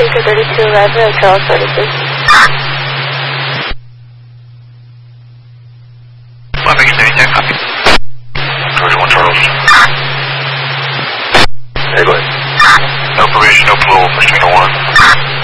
Baker 32, arrival at Charles 32. Baker 32, copy. George 1 Charles. Hey, go ahead. No provision, no flow, Mr. 1.